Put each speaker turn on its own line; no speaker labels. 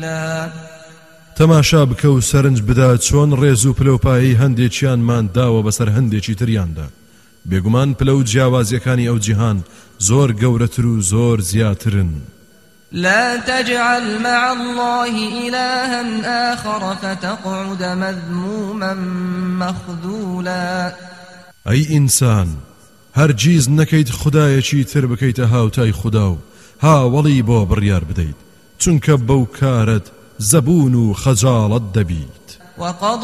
تەماشا بکە و سەرنج بدا چۆن ڕێز و پلەپایی هەندێکیانمان داوە بەسەر هەندێکی تریاندا. بێگومان پلە و جیاوازیەکانی ئەو جیهان زۆر گەورەتر و زۆر زیاترن.
لا تجعل مع الله إلها آخر فتقعد مذموما مخذولا.
أي إنسان هەرگیز نەکەیت خودایەکی تر بکەیتە هاوتای خوددا و هاوڵی بۆ بڕیار بدەیت، چونکە بەو کارت زەبون و خەجاڵەت دەبیت.